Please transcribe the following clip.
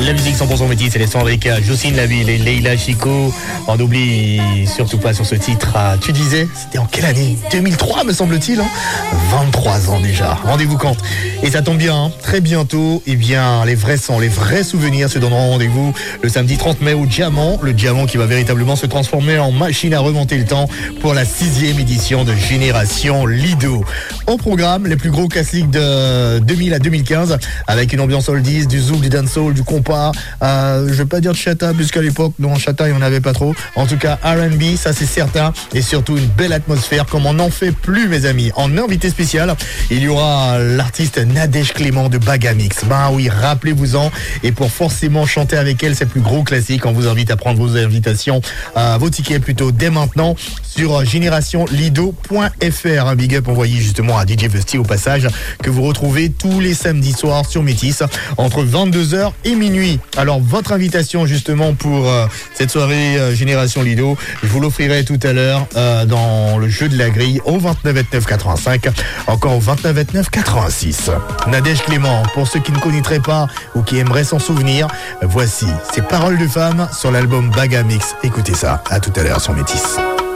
La musique 100% métis, c'est les sons avec Jocelyne Laville et Leila Chico. On n'oublie surtout pas sur ce titre. Tu disais, c'était en quelle année? 2003 me semble-t-il, hein. 23 ans déjà. Rendez-vous quand? Et ça tombe bien, hein. Très bientôt, eh bien, les vrais sons, les vrais souvenirs se donneront rendez-vous le samedi 30 mai au Diamant. Le Diamant qui va véritablement se transformer en machine à remonter le temps pour la 6e édition de Génération Lido. Au programme, les plus gros classiques de 2000 à 2015 avec une ambiance oldies, du zouk, du dancehall, du compas. Je vais pas dire de chata puisqu'à l'époque, non, chata, il n'y en avait pas trop. En tout cas, R&B, ça c'est certain. Et surtout une belle atmosphère comme on n'en fait plus, mes amis. En invité spécial, il y aura l'artiste Nadège Clément de Bagamix. Ben oui, rappelez-vous-en. Et pour forcément chanter avec elle ses plus gros classiques, on vous invite à prendre vos invitations, vos tickets plutôt dès maintenant sur générationlido.fr. Un big up envoyé justement à DJ Vesty au passage, que vous retrouvez tous les samedis soirs sur Métis entre 22h et minuit. Alors votre invitation justement pour cette soirée Génération Lido, je vous l'offrirai tout à l'heure dans le jeu de la grille au 29 29 85, encore au 29 29 86. Nadège Clément, pour ceux qui ne connaîtraient pas ou qui aimeraient s'en souvenir, voici ces paroles de femme sur l'album Bagamix. Écoutez ça, à tout à l'heure sur Métis.